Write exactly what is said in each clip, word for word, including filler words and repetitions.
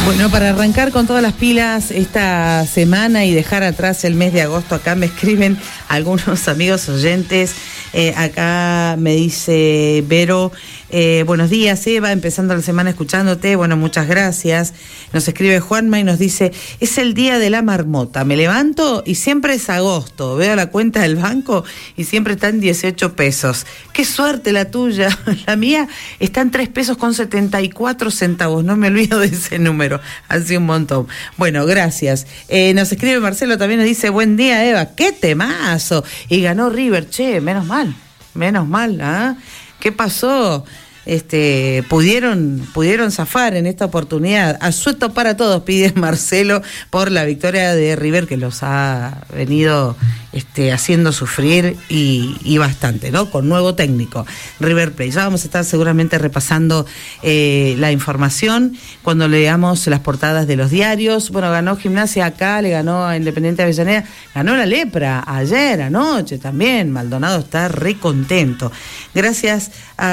Bueno, para arrancar con todas las pilas esta semana y dejar atrás el mes de agosto, acá me escriben algunos amigos oyentes. Eh, acá me dice Vero, eh, buenos días Eva, empezando la semana escuchándote, bueno, muchas gracias. Nos escribe Juanma y nos dice, es el día de la marmota, me levanto y siempre es agosto, veo la cuenta del banco y siempre está en dieciocho pesos. Qué suerte la tuya, la mía está en tres pesos con setenta y cuatro centavos, no me olvido de ese número, hace un montón. Bueno, gracias. Eh, nos escribe Marcelo, también nos dice, buen día Eva, qué temazo, y ganó River, che, menos mal. Menos mal, ¿ah? ¿Qué pasó? Este, pudieron, pudieron zafar en esta oportunidad. Asueto para todos, pide Marcelo, por la victoria de River, que los ha venido este, haciendo sufrir y, y bastante, ¿no? Con nuevo técnico, River Plate. Ya vamos a estar seguramente repasando eh, la información cuando leamos las portadas de los diarios. Bueno, ganó Gimnasia acá, le ganó a Independiente Avellaneda, ganó la Lepra ayer, anoche también. Maldonado está re contento. Gracias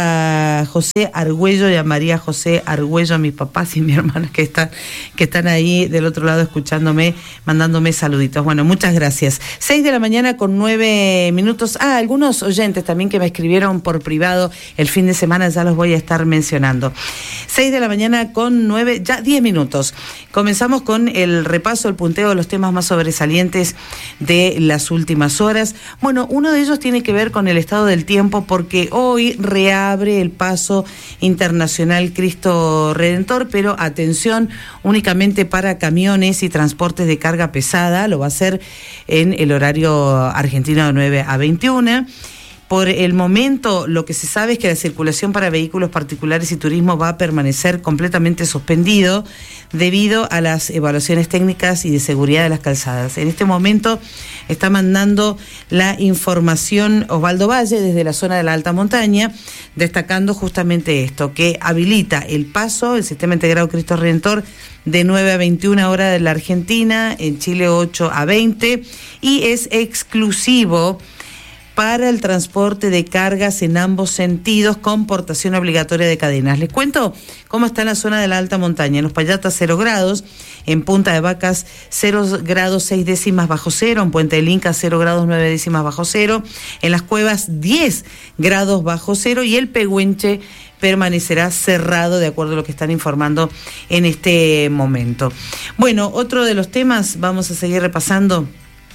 a José Argüello y a María José Argüello, a mis papás y mi hermana que están, que están ahí del otro lado escuchándome, mandándome saluditos. Bueno, muchas gracias. Seis de la mañana con nueve minutos. Ah, algunos oyentes también que me escribieron por privado el fin de semana, ya los voy a estar mencionando. Seis de la mañana con nueve, ya diez minutos. Comenzamos con el repaso, el punteo de los temas más sobresalientes de las últimas horas. Bueno, uno de ellos tiene que ver con el estado del tiempo, porque hoy reabre el paso internacional Cristo Redentor, pero atención, únicamente para camiones y transportes de carga pesada. Lo va a hacer en el horario argentino de nueve a veintiuna. Por el momento, lo que se sabe es que la circulación para vehículos particulares y turismo va a permanecer completamente suspendido debido a las evaluaciones técnicas y de seguridad de las calzadas. En este momento está mandando la información Osvaldo Valle desde la zona de la alta montaña, destacando justamente esto, que habilita el paso, el sistema integrado Cristo Redentor, de nueve a veintiuna hora de la Argentina, en Chile ocho a veinte, y es exclusivo para el transporte de cargas en ambos sentidos con portación obligatoria de cadenas. Les cuento cómo está en la zona de la alta montaña. En Los Payatas cero grados, en Punta de Vacas cero grados seis décimas bajo cero, en Puente del Inca cero grados nueve décimas bajo cero, en Las Cuevas diez grados bajo cero y el Pehuenche permanecerá cerrado, de acuerdo a lo que están informando en este momento. Bueno, otro de los temas, vamos a seguir repasando,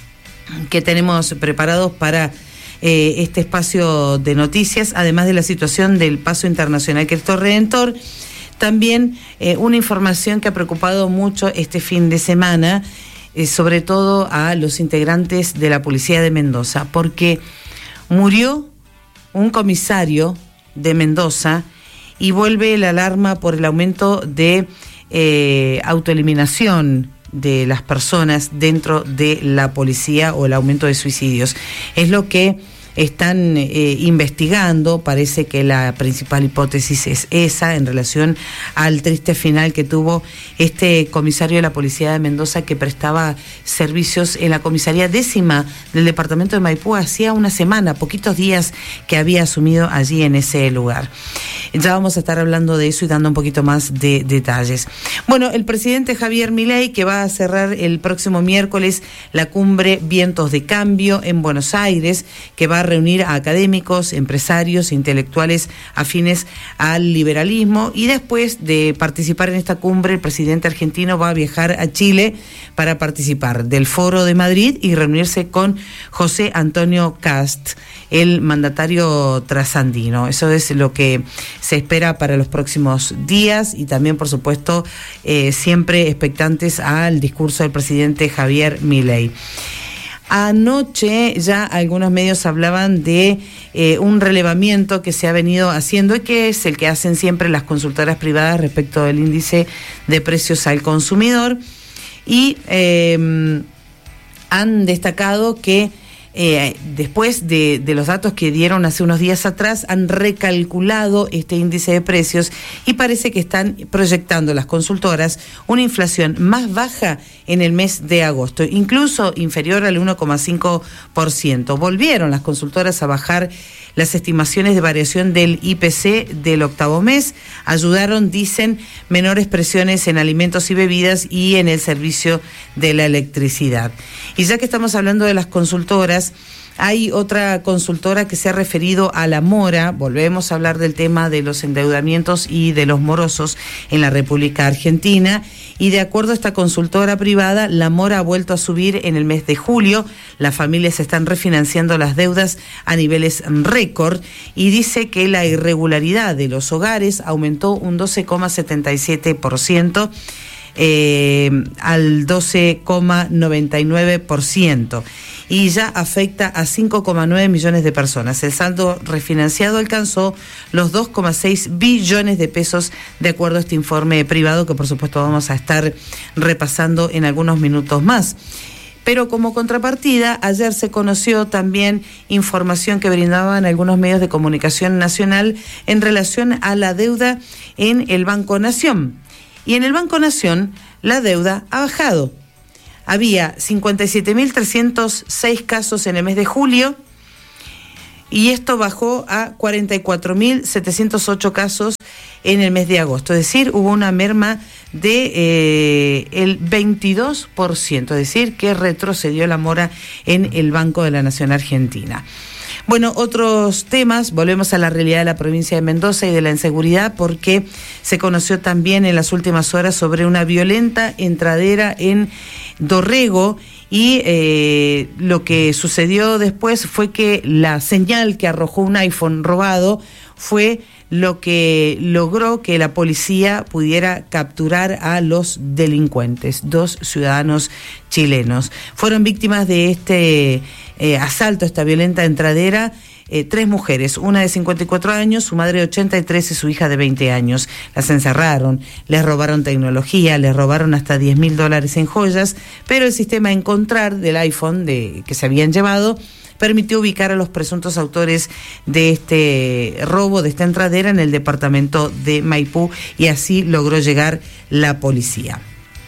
que tenemos preparados para Eh, este espacio de noticias, además de la situación del paso internacional Cristo Redentor, también eh, una información que ha preocupado mucho este fin de semana, eh, sobre todo a los integrantes de la policía de Mendoza, porque murió un comisario de Mendoza y vuelve la alarma por el aumento de eh, autoeliminación de las personas dentro de la policía o el aumento de suicidios. Es lo que están eh, investigando. Parece que la principal hipótesis es esa, en relación al triste final que tuvo este comisario de la policía de Mendoza, que prestaba servicios en la comisaría décima del departamento de Maipú hacía una semana, poquitos días que había asumido allí en ese lugar. Ya vamos a estar hablando de eso y dando un poquito más de detalles. Bueno, el presidente Javier Milei, que va a cerrar el próximo miércoles la cumbre Vientos de Cambio en Buenos Aires, que va a reunir a académicos, empresarios e intelectuales afines al liberalismo, y después de participar en esta cumbre, el presidente argentino va a viajar a Chile para participar del Foro de Madrid y reunirse con José Antonio Cast, el mandatario trasandino. Eso es lo que se espera para los próximos días, y también, por supuesto, eh, siempre expectantes al discurso del presidente Javier Milei. Anoche ya algunos medios hablaban de eh, un relevamiento que se ha venido haciendo, y que es el que hacen siempre las consultoras privadas respecto del índice de precios al consumidor, y eh, han destacado que eh, después de, de los datos que dieron hace unos días atrás, han recalculado este índice de precios y parece que están proyectando las consultoras una inflación más baja en el mes de agosto, incluso inferior al uno coma cinco por ciento. Volvieron las consultoras a bajar las estimaciones de variación del I P C del octavo mes, ayudaron, dicen, menores presiones en alimentos y bebidas y en el servicio de la electricidad. Y ya que estamos hablando de las consultoras, hay otra consultora que se ha referido a la mora. Volvemos a hablar del tema de los endeudamientos y de los morosos en la República Argentina. Y de acuerdo a esta consultora privada, la mora ha vuelto a subir en el mes de julio. Las familias están refinanciando las deudas a niveles récord y dice que la irregularidad de los hogares aumentó un doce coma setenta y siete por ciento. Eh, al doce coma noventa y nueve por ciento y ya afecta a cinco coma nueve millones de personas. El saldo refinanciado alcanzó los dos coma seis billones de pesos de acuerdo a este informe privado que por supuesto vamos a estar repasando en algunos minutos más. Pero como contrapartida, ayer se conoció también información que brindaban algunos medios de comunicación nacional en relación a la deuda en el Banco Nación. Y en el Banco Nación la deuda ha bajado. Había cincuenta y siete mil trescientos seis casos en el mes de julio y esto bajó a cuarenta y cuatro mil setecientos ocho casos en el mes de agosto. Es decir, hubo una merma de eh, el veintidós por ciento, es decir, que retrocedió la mora en el Banco de la Nación Argentina. Bueno, otros temas, volvemos a la realidad de la provincia de Mendoza y de la inseguridad, porque se conoció también en las últimas horas sobre una violenta entradera en Dorrego y eh, lo que sucedió después fue que la señal que arrojó un iPhone robado fue lo que logró que la policía pudiera capturar a los delincuentes, dos ciudadanos chilenos. Fueron víctimas de este eh, asalto, esta violenta entradera, eh, tres mujeres, una de cincuenta y cuatro años, su madre de ochenta y tres y su hija de veinte años. Las encerraron, les robaron tecnología, les robaron hasta diez mil dólares en joyas, pero el sistema Encontrar del iPhone de, que se habían llevado permitió ubicar a los presuntos autores de este robo, de esta entradera en el departamento de Maipú y así logró llegar la policía.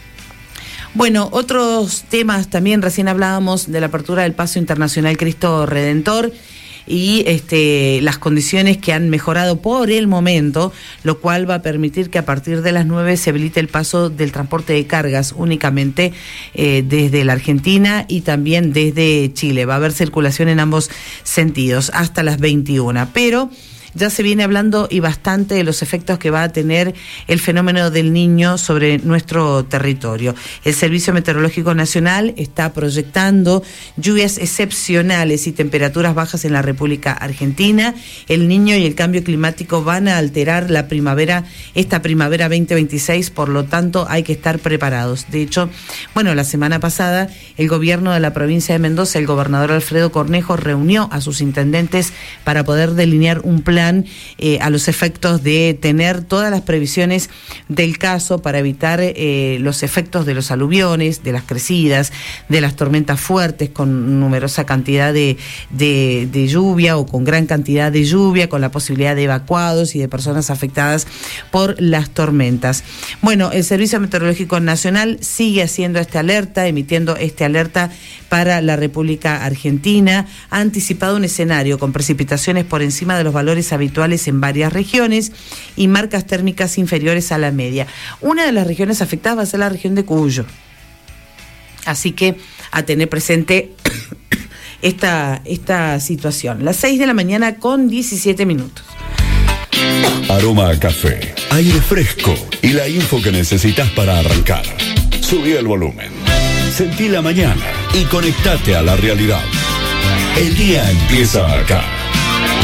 Bueno, otros temas también, recién hablábamos de la apertura del Paso Internacional Cristo Redentor y este, las condiciones que han mejorado por el momento, lo cual va a permitir que a partir de las nueve se habilite el paso del transporte de cargas únicamente eh, desde la Argentina y también desde Chile. Va a haber circulación en ambos sentidos hasta las veintiuna, pero ya se viene hablando y bastante de los efectos que va a tener el fenómeno del Niño sobre nuestro territorio. El Servicio Meteorológico Nacional está proyectando lluvias excepcionales y temperaturas bajas en la República Argentina. El Niño y el cambio climático van a alterar la primavera, esta primavera veinte veintiséis, por lo tanto hay que estar preparados. De hecho, bueno, la semana pasada el gobierno de la provincia de Mendoza, el gobernador Alfredo Cornejo, reunió a sus intendentes para poder delinear un plan Eh, a los efectos de tener todas las previsiones del caso para evitar eh, los efectos de los aluviones, de las crecidas, de las tormentas fuertes con numerosa cantidad de, de, de lluvia o con gran cantidad de lluvia, con la posibilidad de evacuados y de personas afectadas por las tormentas. Bueno, el Servicio Meteorológico Nacional sigue haciendo esta alerta, emitiendo esta alerta para la República Argentina. Ha anticipado un escenario con precipitaciones por encima de los valores habituales en varias regiones y marcas térmicas inferiores a la media. Una de las regiones afectadas va a ser la región de Cuyo. Así que a tener presente esta, esta situación. Las seis de la mañana con diecisiete minutos. Aroma a café, aire fresco y la info que necesitas para arrancar. Subí el volumen. Sentí la mañana y conectate a la realidad. El día empieza acá.